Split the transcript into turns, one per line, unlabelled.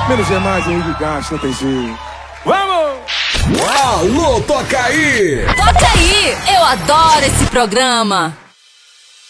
Menos é mais, Henrique Gasto, não tem jeito. Vamos!
Alô, toca aí!
Toca aí! Eu adoro esse programa!